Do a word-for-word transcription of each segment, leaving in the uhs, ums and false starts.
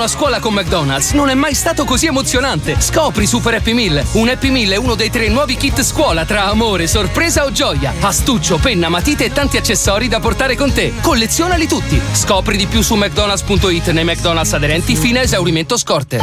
anno a scuola con McDonald's non è mai stato così emozionante. Scopri Super Happy Meal. Un Happy Meal è uno dei tre nuovi kit scuola tra amore, sorpresa o gioia. Astuccio, penna, matite e tanti accessori da portare con te. Collezionali tutti. Scopri di più su mcdonalds punto it nei McDonald's aderenti fino a esaurimento scorte.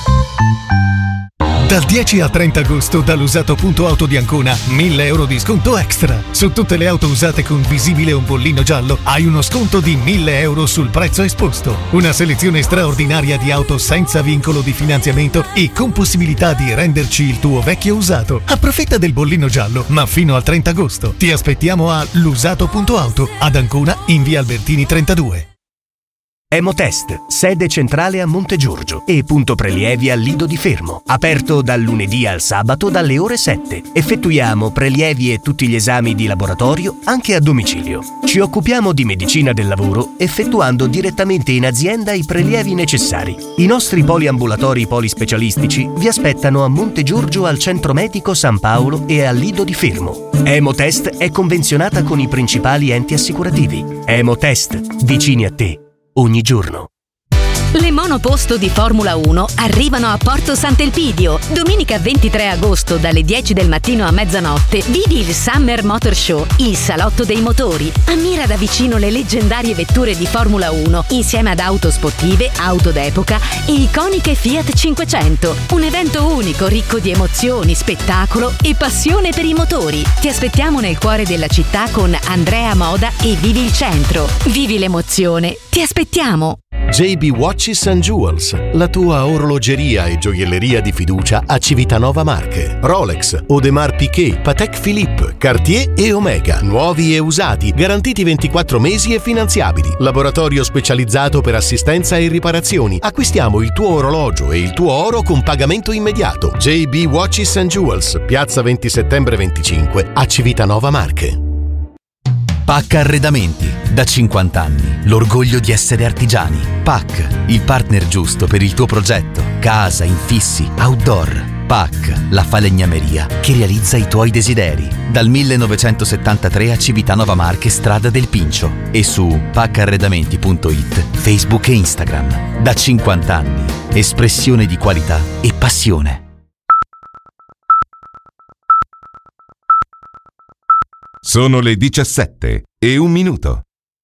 Dal dieci al trenta agosto dall'usato punto auto di Ancona mille euro di sconto extra. Su tutte le auto usate con visibile o bollino giallo hai uno sconto di mille euro sul prezzo esposto. Una selezione straordinaria di auto senza vincolo di finanziamento e con possibilità di renderci il tuo vecchio usato. Approfitta del bollino giallo, ma fino al trenta agosto. Ti aspettiamo a l'usato punto auto ad Ancona in via Albertini trentadue. Emotest, sede centrale a Montegiorgio e punto prelievi al Lido di Fermo. Aperto dal lunedì al sabato dalle ore sette. Effettuiamo prelievi e tutti gli esami di laboratorio anche a domicilio. Ci occupiamo di medicina del lavoro effettuando direttamente in azienda i prelievi necessari. I nostri poliambulatori polispecialistici vi aspettano a Montegiorgio al Centro Medico San Paolo e al Lido di Fermo. Emotest è convenzionata con i principali enti assicurativi. Emotest, vicini a te ogni giorno. Le monoposto di Formula uno arrivano a Porto Sant'Elpidio. Domenica ventitré agosto dalle dieci del mattino a mezzanotte vivi il Summer Motor Show, il salotto dei motori. Ammira da vicino le leggendarie vetture di Formula uno insieme ad auto sportive, auto d'epoca e iconiche Fiat cinquecento. Un evento unico ricco di emozioni, spettacolo e passione per i motori. Ti aspettiamo nel cuore della città con Andrea Moda e Vivi il Centro. Vivi l'emozione. Ti aspettiamo. J B Watches and Jewels, la tua orologeria e gioielleria di fiducia a Civitanova Marche. Rolex, Audemars Piguet, Patek Philippe, Cartier e Omega. Nuovi e usati, garantiti ventiquattro mesi e finanziabili. Laboratorio specializzato per assistenza e riparazioni. Acquistiamo il tuo orologio e il tuo oro con pagamento immediato. J B Watches and Jewels, piazza venti settembre venticinque a Civitanova Marche. P A C Arredamenti, da cinquanta anni, l'orgoglio di essere artigiani. P A C, il partner giusto per il tuo progetto, casa, infissi, outdoor. P A C, la falegnameria che realizza i tuoi desideri. Dal millenovecentosettantatré a Civitanova Marche, strada del Pincio, e su paccarredamenti punto it, Facebook e Instagram. Da cinquanta anni, espressione di qualità e passione. Sono le diciassette e un minuto.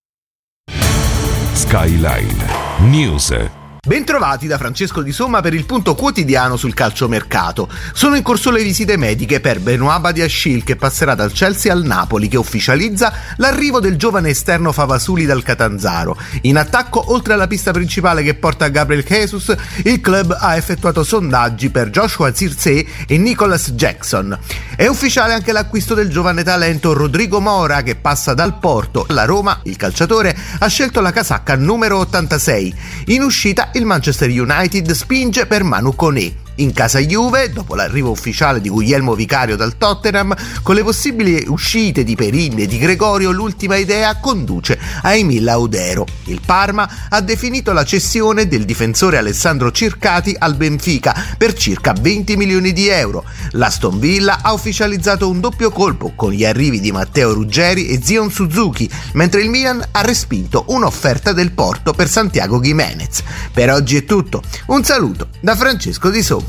Skyline News. Bentrovati da Francesco Di Somma per il punto quotidiano sul calciomercato. Sono in corso le visite mediche per Benoît Badiashile, che passerà dal Chelsea al Napoli, che ufficializza l'arrivo del giovane esterno Favasuli dal Catanzaro. In attacco, oltre alla pista principale che porta a Gabriel Jesus, il club ha effettuato sondaggi per Joshua Zirkzee e Nicholas Jackson. È ufficiale anche l'acquisto del giovane talento Rodrigo Mora, che passa dal Porto. La Roma, il calciatore, ha scelto la casacca numero ottantasei. In uscita il Manchester United spinge per Manu Koné. In casa Juve, dopo l'arrivo ufficiale di Guglielmo Vicario dal Tottenham, con le possibili uscite di Perin e di Gregorio, l'ultima idea conduce a Emil Laudero. Il Parma ha definito la cessione del difensore Alessandro Circati al Benfica per circa venti milioni di euro. L'Aston Villa ha ufficializzato un doppio colpo con gli arrivi di Matteo Ruggeri e Zion Suzuki, mentre il Milan ha respinto un'offerta del Porto per Santiago Giménez. Per oggi è tutto. Un saluto da Francesco Di Somma.